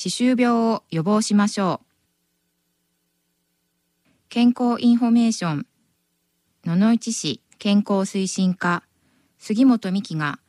歯周病を予防しましょう。健康インフォメーション。野々市市健康推進課、杉本美希が